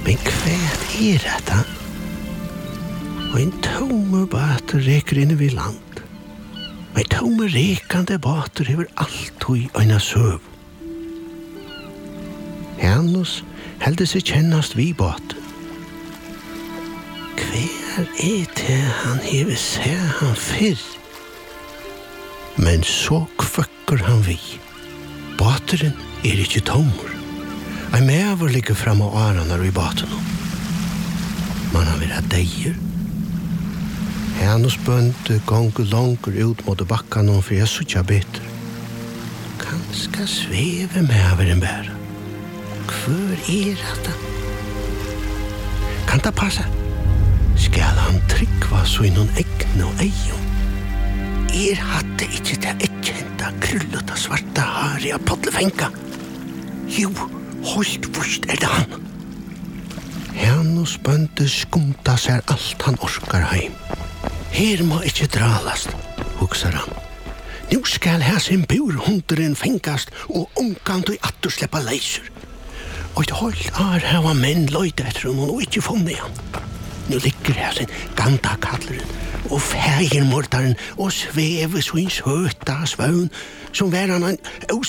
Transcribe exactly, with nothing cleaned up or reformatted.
Men kvært er detta? Og en tomme bater reker inne vid land. Og en tomme rekande bater hever alt og i øyna søv. Janus helde seg kjennast vi baten. Hver er det han hever se han fyrr? Men så kvøkker han vi. Bateren er ikke tommer. Ein mever ligger fram av aranar i baten. Man har vært deier. Hennes bønte gonger langer ut mot bakkan for jeg suttja bitter. Kanskje sveve mever en bæra. Hvor er dette? Kan det passe? Skal han tryggva så i noen egne og eion? Er hadde ikke det ekkjenta krullet av svarta har i podlefenka? Jo, helt vurst er det han. Hennes bønte skumta seg alt han orkar heim. Her må ikke dralast, huksar han. Nu skal her sin burhunderen fengast og omkant og atter sleppa leiser. Og et holdt er hava menn løyde etter hon og ikke funnet han. Nu ligger her sin ganda kalleren og feirmordaren og svever så en søta svøvn som var han en